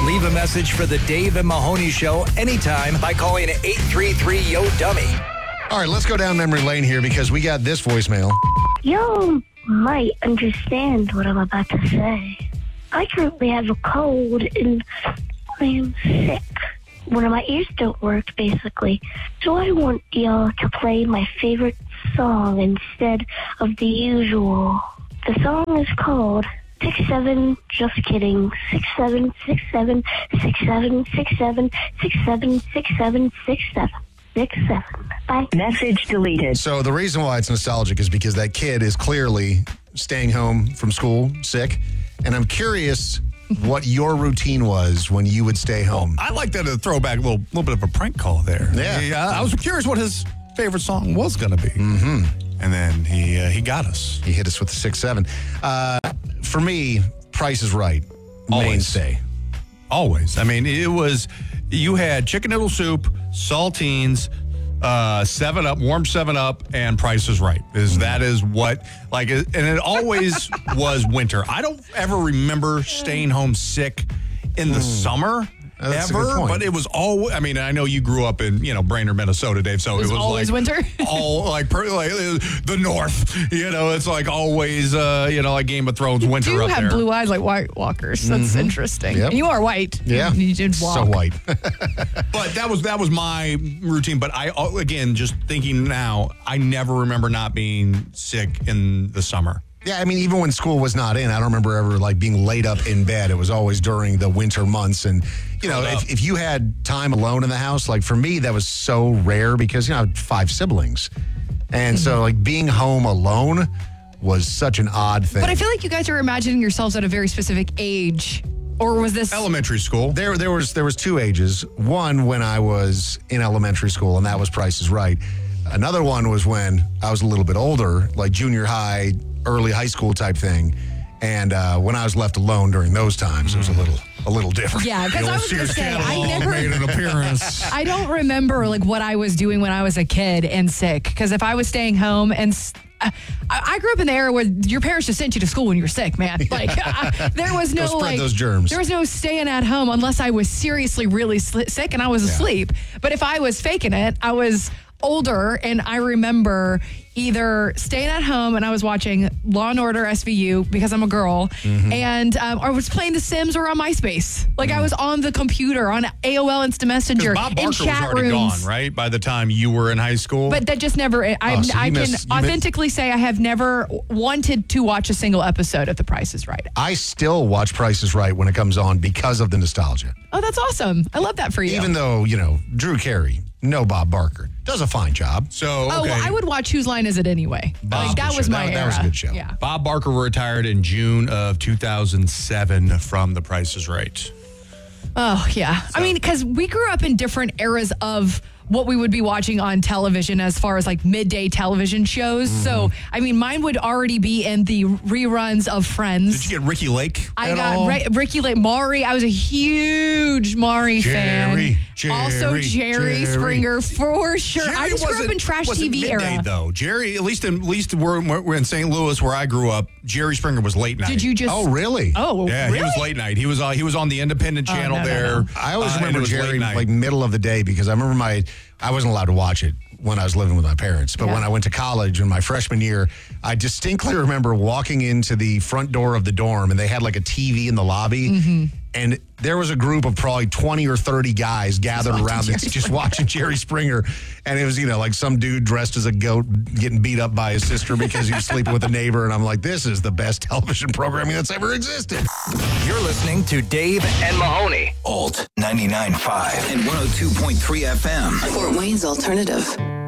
Leave a message for the Dave and Mahoney Show anytime by calling 833-YO-DUMMY. All right, let's go down memory lane here because we got this voicemail. You might understand what I'm about to say. I currently have a cold and I am sick. One of my ears don't work, basically. So I want y'all to play my favorite song instead of the usual. The song is called 6-7, just kidding. 6-7, 6-7, 6-7, 6-7, 6-7, 6-7, 6-7. 6-7. Bye. Message deleted. So the reason why it's nostalgic is because that kid is clearly staying home from school sick. And I'm curious what your routine was when you would stay home. I like that throwback, a little bit of a prank call there. Yeah. I was curious what his favorite song was going to be. Mm-hmm. And then he got us. He hit us with the 6-7. For me, Price is Right. Always. Mainstay. Always. I mean, you had chicken noodle soup, saltines, 7-Up, warm 7-Up, and Price is Right. That is what, and it always was winter. I don't ever remember staying home sick in the summer. That's a good ever, point. but it was all. I mean, I know you grew up in Brainerd, Minnesota, Dave. So it was always like winter. all like the North. It's like always. Like Game of Thrones winter You up have there. blue eyes like White Walkers. That's interesting. Yep. And you are white. Yeah. You did walk. So white. But that was my routine. But I again just thinking now, I never remember not being sick in the summer. Yeah, I mean, even when school was not in, I don't remember ever being laid up in bed. It was always during the winter months. And, if you had time alone in the house, for me, that was so rare because, I had 5 siblings. And so, being home alone was such an odd thing. But I feel like you guys are imagining yourselves at a very specific age. Or was this Elementary school? There was 2 ages. One when I was in elementary school, and that was Price is Right. Another one was when I was a little bit older, like junior high, early high school type thing. And when I was left alone during those times, it was a little different. Yeah, because I was going to say, I never made an appearance. I don't remember what I was doing when I was a kid and sick. Because if I was staying home and I grew up in the era where your parents just sent you to school when you were sick, man. There was no spread those germs. There was no staying at home unless I was seriously really sick and I was asleep. But if I was faking it, I was older, and I remember either staying at home and I was watching Law and Order SVU because I'm a girl, and I was playing The Sims or on MySpace. I was on the computer, on AOL Instant Messenger, Bob Barker in was chat already rooms. gone, right? By the time you were in high school. But that just never, I can authentically say I have never wanted to watch a single episode of The Price is Right. I still watch Price is Right when it comes on because of the nostalgia. Oh, that's awesome. I love that for you. Even though, Drew Carey, no Bob Barker, does a fine job. So, okay. Oh, well, I would watch Whose Line Is It Anyway? That was my era. That was a good show. Yeah. Bob Barker retired in June of 2007 from The Price is Right. Oh, yeah. I mean, because we grew up in different eras of what we would be watching on television as far as midday television shows. So, I mean, mine would already be in the reruns of Friends. Did you get Ricky Lake? I got Ricky Lake, Maury. I was a huge Maury fan. Also, Jerry Springer for sure. Jerry I just grew up in trash wasn't TV midday, era. though. Jerry, at least we're in St. Louis where I grew up. Jerry Springer was late night. Did you just? Oh, really? Oh, Yeah, really? he was late night. He was on the independent channel there. I always and remember it was Jerry late night. middle of the day because I remember I wasn't allowed to watch it when I was living with my parents. But when I went to college in my freshman year, I distinctly remember walking into the front door of the dorm and they had a TV in the lobby. And there was a group of probably 20 or 30 guys gathered around just watching Jerry Springer. And it was, some dude dressed as a goat getting beat up by his sister because he was sleeping with a neighbor. And I'm like, this is the best television programming that's ever existed. You're listening to Dave and Mahoney. Alt 99.5 and 102.3 FM. Fort Wayne's Alternative.